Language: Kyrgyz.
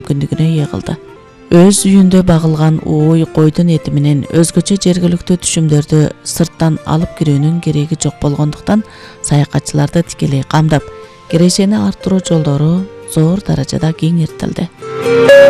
мүмкүндүгүнө ээ кылды. Өз үйүндө багылган ууй койдун эти менен өзгөчө жергиликтүү түшүмдөрдү сырттан алып кирүүнүн кереги жок болгондуктан саякатчыларды тикелей камдап, кирешени арттыруу жолдору зор даражада кеңейтилди.